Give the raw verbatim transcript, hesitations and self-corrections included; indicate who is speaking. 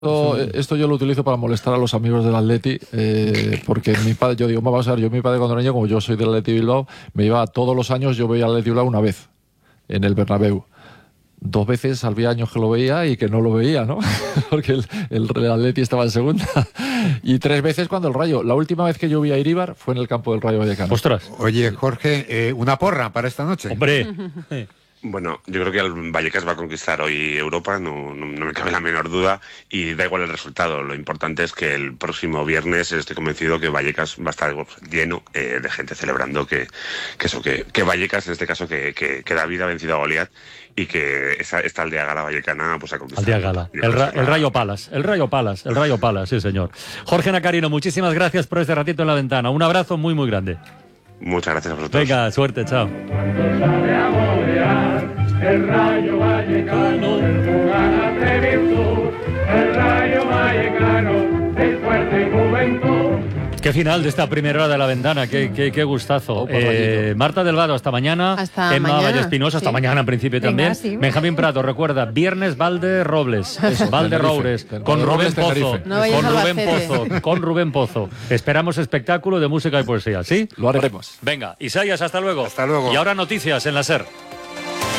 Speaker 1: Esto, esto yo lo utilizo para molestar a los amigos del Atleti, eh, porque mi padre, yo digo, vamos a ver, yo mi padre cuando era niño, como yo soy del Atleti Bilbao, me iba todos los años, yo veía al Atleti Bilbao una vez, en el Bernabéu. Dos veces había años que lo veía y que no lo veía, ¿no? Porque el, el, el Atleti estaba en segunda. Y tres veces cuando el Rayo. La última vez que yo vi a Iríbar fue en el campo del Rayo Vallecano.
Speaker 2: ¡Ostras!
Speaker 3: Oye, Jorge, eh, una porra para esta noche.
Speaker 2: ¡Hombre!
Speaker 4: Bueno, yo creo que el Vallecas va a conquistar hoy Europa, no, no, no me cabe la menor duda, y da igual el resultado. Lo importante es que el próximo viernes estoy convencido que Vallecas va a estar lleno eh, de gente celebrando que, que eso, que, que Vallecas, en este caso, que, que, que David ha vencido a Goliat y que esa, esta aldea gala vallecana pues ha conquistado.
Speaker 2: Aldea gala, el, ra, el Rayo Palas, el Rayo Palas, el Rayo Palas, sí señor. Jorge Nacarino, muchísimas gracias por este ratito en la ventana. Un abrazo muy muy grande.
Speaker 4: Muchas gracias a vosotros.
Speaker 2: Venga, suerte, chao.
Speaker 5: El Rayo Vallecano, jugará de virtud, el Rayo Vallecano, es fuerte y juventud.
Speaker 2: Qué final de esta primera hora de la ventana, qué, qué, qué gustazo. Oh, eh, Marta Delgado, hasta mañana.
Speaker 6: Hasta
Speaker 2: Emma
Speaker 6: mañana.
Speaker 2: Vallespinosa, hasta sí. mañana en principio Venga, también. Sí. Benjamín Prato, recuerda, viernes Valde Robles, Valde Robles, con Rubén Pozo,
Speaker 6: no
Speaker 2: con Rubén Pozo, con Rubén Pozo. Esperamos espectáculo de música y poesía, ¿sí?
Speaker 1: Lo haremos.
Speaker 2: Venga, Isaías, hasta luego.
Speaker 3: Hasta luego.
Speaker 2: Y ahora noticias en la SER.